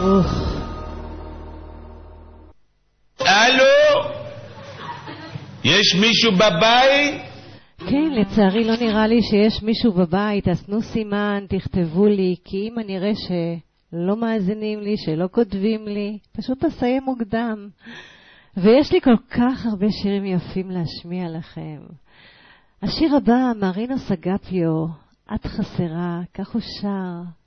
הלו? יש מישהו בבית? כן, לצערי לא נראה לי שיש מישהו בבית, אז תנו סימן, תכתבו לי, כי אם אני אראה שלא מאזינים לי, שלא כותבים לי, פשוט אסיים מוקדם. ויש לי כל כך הרבה שירים יפים להשמיע לכם. השיר הבא, מרינו סגפיו, את חסרה, כך הוא שר.